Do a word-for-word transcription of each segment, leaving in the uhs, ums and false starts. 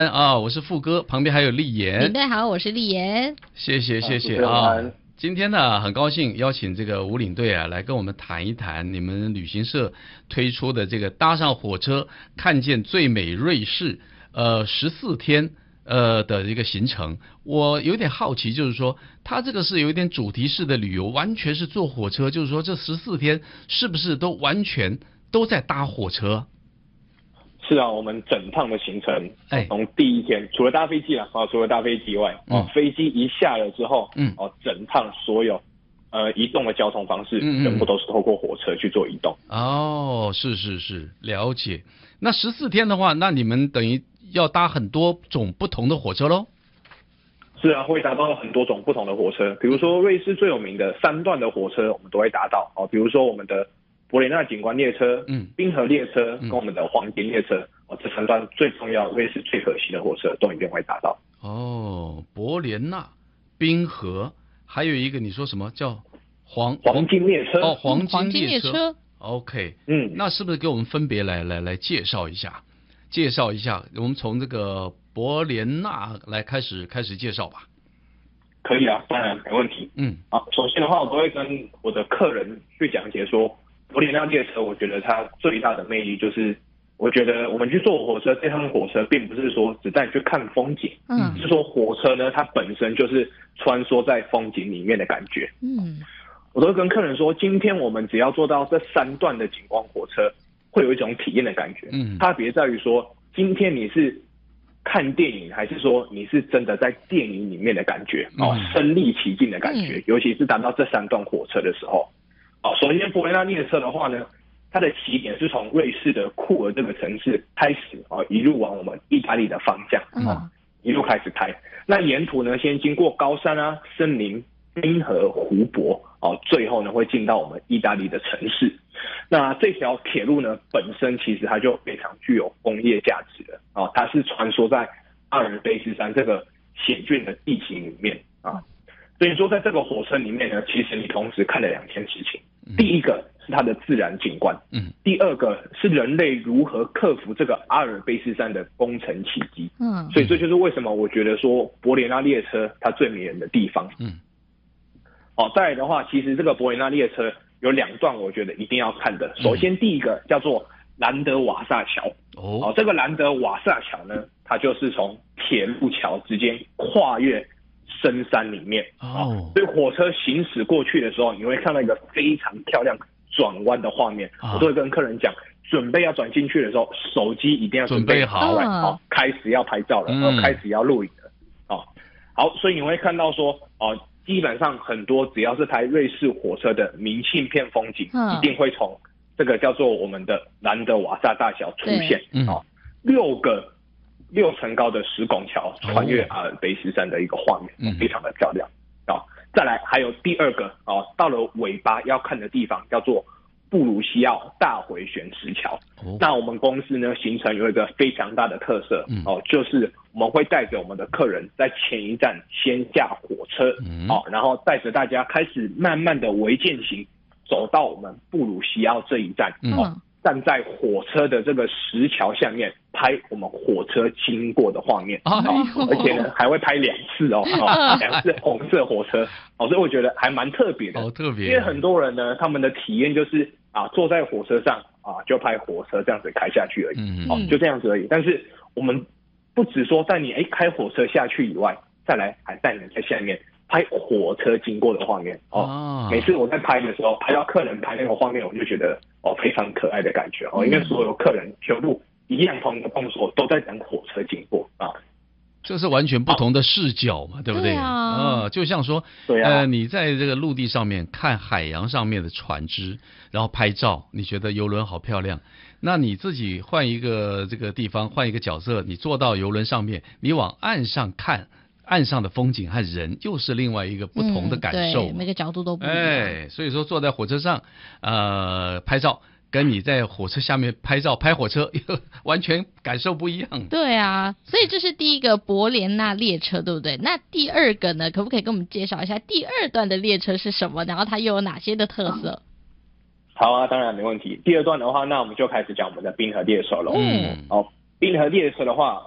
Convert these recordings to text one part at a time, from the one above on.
啊，我是富哥，旁边还有丽妍。 领队好，我是丽妍。 谢谢谢谢啊。今天呢，很高兴邀请这个吴领队啊来跟我们谈一谈你们旅行社推出的这个搭上火车看见最美瑞士呃十四天呃的一个行程。我有点好奇，就是说它这个是有一点主题式的旅游，完全是坐火车，就是说这十四天是不是都完全都在搭火车？ 是啊，我们整趟的行程， 哎， 从第一天除了搭飞机啦，啊，除了搭飞机以外，哦、嗯，飞机一下了之后，嗯，哦，整趟所有呃移动的交通方式，嗯嗯全部都是透过火车去做移动。 哦，是是是，了解。那十四天的话，那你们等于要搭很多种不同的火车喽？ 是啊，会搭到很多种不同的火车，比如说瑞士最有名的三段的火车，我们都会搭到哦，比如说我们的伯莲纳景观列车、嗯，冰河列车跟我们的黄金列车，嗯、哦，这三段最重要、瑞士最可惜的火车都一定会搭到。 哦，伯莲纳、冰河，还有一个你说什么叫黄黄金列车？ 哦，黄金列车。 列车 OK， 嗯， 那是不是给我们分别来来来介绍一下？介绍一下，我们从这个伯莲纳来开始开始介绍吧。 可以啊，当然没问题。嗯，啊，首先的话，我都会跟我的客人去讲解说。伯莲纳列车，我觉得它最大的魅力就是，我觉得我们去坐火车，这趟火车并不是说只带你去看风景，嗯，是说火车呢，它本身就是穿梭在风景里面的感觉，嗯，我都会跟客人说，今天我们只要坐到这三段的景观火车，会有一种体验的感觉，嗯，差别在于说，今天你是看电影，还是说你是真的在电影里面的感觉，哦，身临其境的感觉，嗯、尤其是搭到这三段火车的时候。好，首先伯莲纳列车的话呢，它的起点是从瑞士的库尔这个城市开始啊，一路往我们意大利的方向啊，一路开始开。那沿途呢，先经过高山啊、森林、冰河、湖泊，哦，最后呢会进到我们意大利的城市。那这条铁路呢，本身其实它就非常具有工业价值的啊，它是穿梭在阿尔卑斯山这个险峻的地形里面啊。所以说，在这个火车里面呢，其实你同时看了两件事情。第一个是它的自然景观，嗯，第二个是人类如何克服这个阿尔卑斯山的工程奇迹，嗯，所以这就是为什么我觉得说伯莲纳列车它最迷人的地方，嗯，好，再来的话，其实这个伯莲纳列车有两段我觉得一定要看的。首先第一个叫做兰德瓦萨桥，哦，这个兰德瓦萨桥呢，它就是从铁路桥之间跨越深山里面哦，所以火车行驶过去的时候，你会看到一个非常漂亮转弯的画面。哦、我都会跟客人讲，准备要转进去的时候，手机一定要准备好，好、哦，开始要拍照了，嗯、然后开始要录影了。哦，好，所以你会看到说，哦，基本上很多只要是台瑞士火车的明信片风景，嗯、一定会从这个叫做我们的兰德瓦萨大桥出现。哦，六个。六层高的石拱桥穿越阿尔卑斯山的一个画面，哦、非常的漂亮啊、哦！再来还有第二个啊、哦，到了尾巴要看的地方叫做布鲁西奥大回旋石桥。哦、那我们公司呢，行程有一个非常大的特色、嗯、哦，就是我们会带着我们的客人在前一站先下火车，嗯、哦，然后带着大家开始慢慢的微健行走到我们布鲁西奥这一站，嗯、哦。站在火车的这个石桥下面拍我们火车经过的画面，哎哦、而且呢还会拍两次哦，哦两次红色火车，哦，所以我觉得还蛮特别的， 哦，特别， 因为很多人呢他们的体验就是啊坐在火车上啊就拍火车这样子开下去而已，嗯、哦就这样子而已。但是我们不只说带你哎开火车下去以外，再来还带你在下面拍火车经过的画面哦。哦每次我在拍的时候，拍到客人拍那个画面，我就觉得。哦，非常可爱的感觉哦，因为所有客人全部一样同一个动作，都在等火车经过啊。 这是完全不同的视角嘛，对不对？ 对啊， 呃，就像说，对啊，呃，你在这个陆地上面看海洋上面的船只，然后拍照，你觉得游轮好漂亮。那你自己换一个这个地方，换一个角色，你坐到游轮上面，你往岸上看。岸上的风景和人又是另外一个不同的感受， 嗯、对，每个角度都不一样。 哎，所以说坐在火车上，呃，拍照，跟你在火车下面拍照拍火车，又完全感受不一样。 对啊，所以这是第一个伯莲纳列车，对不对？那第二个呢，可不可以跟我们介绍一下第二段的列车是什么？然后它又有哪些的特色？ 好啊，当然没问题。第二段的话，那我们就开始讲我们的冰河列车了。嗯，哦，冰河列车的话啊。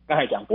刚才讲